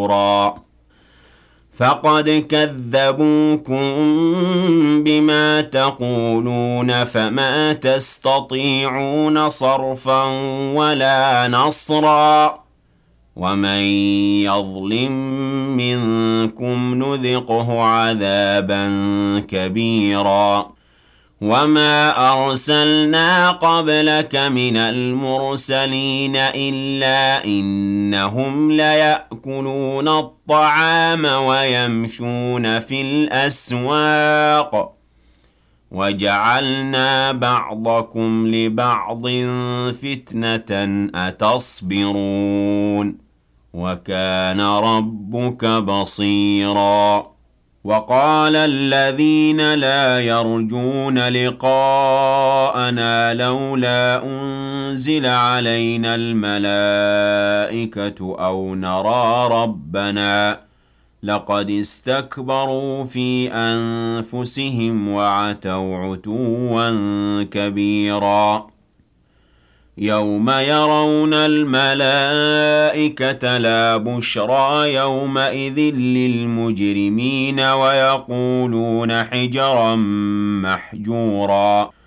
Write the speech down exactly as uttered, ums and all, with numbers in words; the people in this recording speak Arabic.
نُشُورًا فَقَدْ كَذَّبُوكُم بِمَا تَقُولُونَ فَمَا تَسْتَطِيعُونَ صَرْفًا وَلَا نَصْرًا وَمَن يَظْلِم مِّنكُمْ نُذِقْهُ عَذَابًا كَبِيرًا وَمَا أَرْسَلْنَا قَبْلَكَ مِنَ الْمُرْسَلِينَ إِلَّا إِنَّهُمْ لَيَأْكُلُونَ الطَّعَامَ وَيَمْشُونَ فِي الْأَسْوَاقِ وَجَعَلْنَا بَعْضَكُمْ لِبَعْضٍ فِتْنَةً أَتَصْبِرُونَ وَكَانَ رَبُّكَ بَصِيرًا وَقَالَ الَّذِينَ لَا يَرْجُونَ لِقَاءَنَا لَوْلَا أُنزِلَ عَلَيْنَا الْمَلَائِكَةُ أَوْ نَرَىٰ رَبَّنَا لَقَدِ اسْتَكْبَرُوا فِي أَنفُسِهِمْ وَعَتَوْا عُتُوًّا كَبِيرًا يَوْمَ يَرَوْنَ الْمَلَائِكَةَ لَا بُشْرَىٰ يَوْمَئِذٍ لِّلْمُجْرِمِينَ وَيَقُولُونَ حِجْرًا مَّحْجُورًا